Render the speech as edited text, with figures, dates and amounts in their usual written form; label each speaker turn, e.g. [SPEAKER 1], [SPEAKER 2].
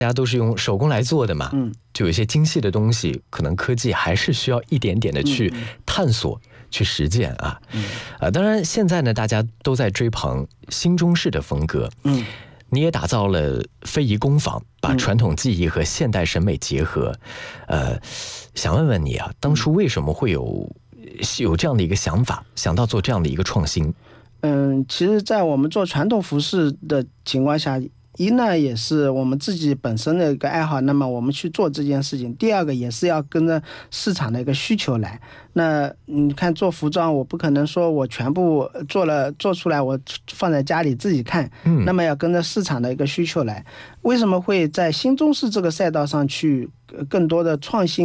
[SPEAKER 1] 大家都是用手工来做的嘛，就有一些精细的东西，可能科技还是需要一点点的去探索、去实践啊。当然现在呢，大家都在追捧新中式的风格，你也打造了非遗工坊，把传统技艺和现代审美结合。想问问你啊，当初为什么会有这样的一个想法，想到做这样的一个创新？
[SPEAKER 2] 其实在我们做传统服饰的情况下，一呢也是我们自己本身的一个爱好，那么我们去做这件事情。第二个也是要跟着市场的一个需求来。那你看做服装，我不可能说我全部做出来我放在家里自己看，那么要跟着市场的一个需求来。为什么会在新中式这个赛道上去更多的创新